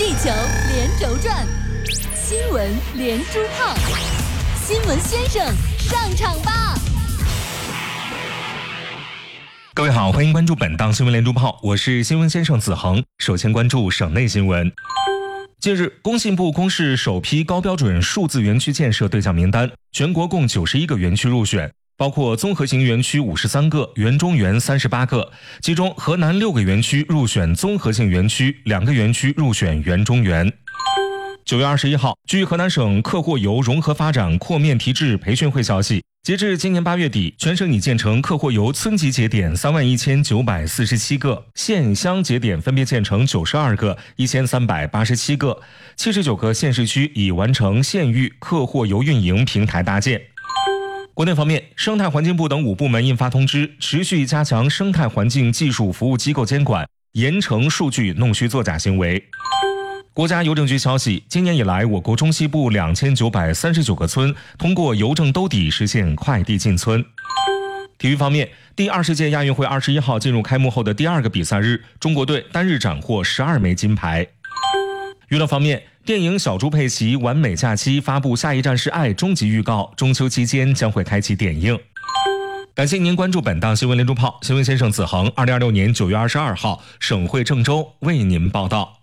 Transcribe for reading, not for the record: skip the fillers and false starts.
地球连轴转，新闻连珠炮，新闻先生上场吧！ 各位好，欢迎关注本档新闻连珠炮，我是新闻先生子恒。首先关注省内新闻。近日，工信部公示首批高标准数字园区建设对象名单，全国共91个园区入选，包括综合型园区53个，园中园38个，其中河南6个园区入选综合性园区，2个园区入选园中园。9月21号，据河南省客货游融合发展扩面提质培训会消息，截至今年8月底，全省已建成客货游村级节点31947个，县乡节点分别建成92个、1387个，79个县市区已完成县域客货游运营平台搭建。国内方面，生态环境部等5部门印发通知，持续加强生态环境技术服务机构监管，严惩数据弄虚作假行为。国家邮政局消息，今年以来，我国中西部2939个村通过邮政兜底实现快递进村。体育方面，第20届亚运会21号进入开幕后的第2个比赛日，中国队单日斩获12枚金牌。娱乐方面，电影《小猪佩奇完美假期》发布下一站是爱终极预告，中秋期间将会开启点映。感谢您关注本档新闻连珠炮，新闻先生子恒，2026年9月22号，省会郑州为您报道。